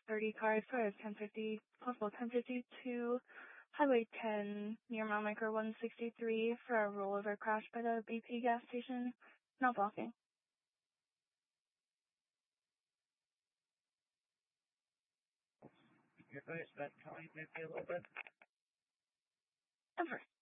30 cars for 1050, possible 1052, Highway 10 near mile marker 163 for a rollover crash by the BP gas station. Not blocking. Your voice, but tell me maybe a little bit. Over.